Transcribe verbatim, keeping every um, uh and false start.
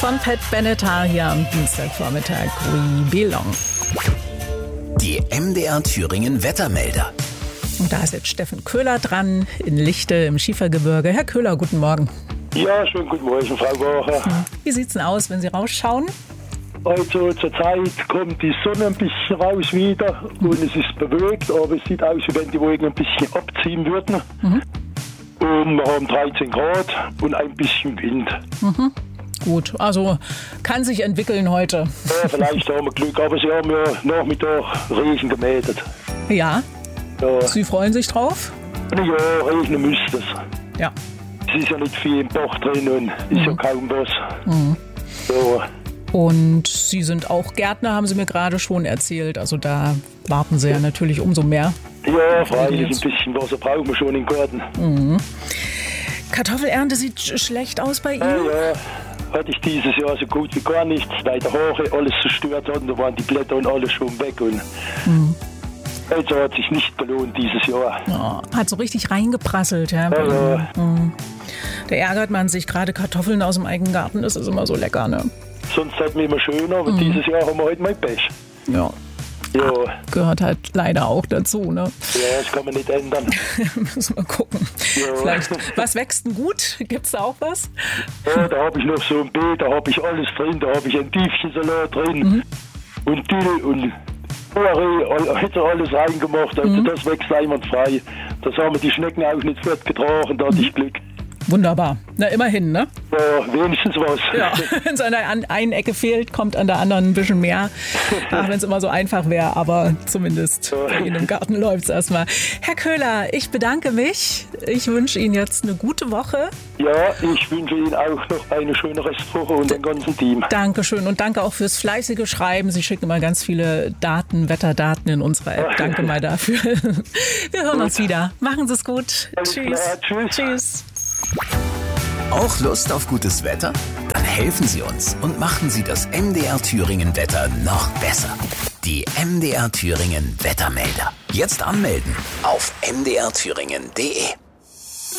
von Pat Benatar hier am Dienstagvormittag. We belong. Die M D R Thüringen Wettermelder. Und da ist jetzt Steffen Köhler dran, in Lichte im Schiefergebirge. Herr Köhler, guten Morgen. Ja, schönen guten Morgen, Frau Woche. Wie sieht's denn aus, wenn Sie rausschauen? Also zur Zeit kommt die Sonne ein bisschen raus wieder und es ist bewölkt, aber es sieht aus, wie wenn die Wolken ein bisschen abziehen würden. Mhm. Und wir haben dreizehn Grad und ein bisschen Wind. Mhm. Gut, also kann sich entwickeln heute. Ja, vielleicht haben wir Glück, aber Sie haben ja Nachmittag Regen gemeldet. Ja. Ja. Sie freuen sich drauf? Ja, regnen müsste es. Ja. Es ist ja nicht viel im Bach drin und ist mhm. ja kaum was. Mhm. Ja. Und Sie sind auch Gärtner, haben Sie mir gerade schon erzählt. Also da warten Sie ja natürlich umso mehr. Ja, freilich, ein bisschen Wasser brauchen wir schon im Garten. Mhm. Kartoffelernte sieht schlecht aus bei Ihnen? Ja, ja. Hatte ich dieses Jahr so gut wie gar nichts, weil der Haare alles zerstört hat und da waren die Blätter und alles schon weg. Und mhm. also hat sich nicht gelohnt dieses Jahr. Oh, hat so richtig reingeprasselt. Ja, ja, ja. Mhm. Da ärgert man sich, gerade Kartoffeln aus dem eigenen Garten, das ist immer so lecker, ne? Sonst hatten wir immer schöner, aber mhm. dieses Jahr haben wir halt mal Pech. Ja. Ja. Gehört halt leider auch dazu, ne? Ja, das kann man nicht ändern. Müssen wir gucken. Ja. Vielleicht, was wächst denn gut? Gibt's da auch was? Ja, da habe ich noch so ein Beet, da habe ich alles drin, da habe ich ein Tiefchensalat drin mhm. und Dill und Bohre, hätte alles reingemacht, also mhm. das wächst einwandfrei. Das haben wir die Schnecken auch nicht fortgetragen, da hatte ich Glück. Wunderbar. Na, immerhin, ne? Ja, wenigstens was. Ja, wenn es an der einen Ecke fehlt, kommt an der anderen ein bisschen mehr. Ach, wenn es immer so einfach wäre, aber zumindest bei Ihnen im Garten läuft es erstmal. Herr Köhler, ich bedanke mich. Ich wünsche Ihnen jetzt eine gute Woche. Ja, ich wünsche Ihnen auch noch eine schöne Restwoche und dem ganzen Team. Dankeschön und danke auch fürs fleißige Schreiben. Sie schicken immer ganz viele Daten, Wetterdaten in unserer App. Danke mal dafür. Wir hören gut. uns wieder. Machen Sie es gut. Alles Tschüss. Klar. Tschüss. Tschüss. Auch Lust auf gutes Wetter? Dann helfen Sie uns und machen Sie das M D R Thüringen Wetter noch besser. Die M D R Thüringen Wettermelder. Jetzt anmelden auf m d r thüringen punkt d e.